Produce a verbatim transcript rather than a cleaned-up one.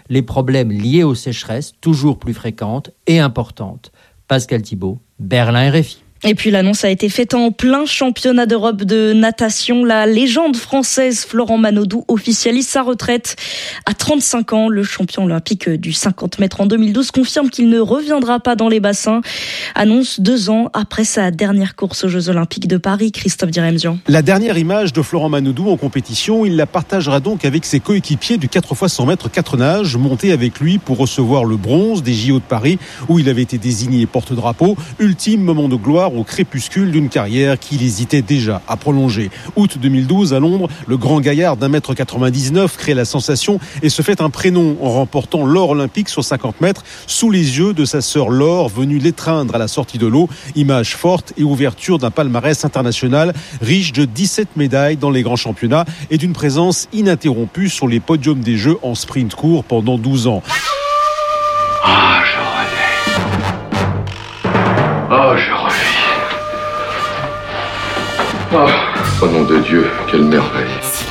les problèmes liés aux sécheresses, toujours plus fréquentes et importantes. Pascal Thibault, Berlin R F I. Et puis l'annonce a été faite en plein championnat d'Europe de natation. La légende française Florent Manodou officialise sa retraite à trente-cinq ans. Le champion olympique du cinquante mètres en deux mille douze confirme qu'il ne reviendra pas dans les bassins. Annonce deux ans après sa dernière course aux Jeux Olympiques de Paris. Christophe Diremzian. La dernière image de Florent Manodou en compétition, il la partagera donc avec ses coéquipiers du quatre fois cent mètres quatre nages, montés avec lui pour recevoir le bronze des J O de Paris, où il avait été désigné porte-drapeau. Ultime moment de gloire au crépuscule d'une carrière qu'il hésitait déjà à prolonger. Août deux mille douze, à Londres, le grand gaillard d'un mètre quatre-vingt-dix-neuf crée la sensation et se fait un prénom en remportant l'or olympique sur cinquante mètres sous les yeux de sa sœur Laure, venue l'étreindre à la sortie de l'eau. Image forte et ouverture d'un palmarès international riche de dix-sept médailles dans les grands championnats et d'une présence ininterrompue sur les podiums des Jeux en sprint court pendant douze ans. Ah, je reviens. Oh, je reviens. Oh, au nom de Dieu, quelle merveille.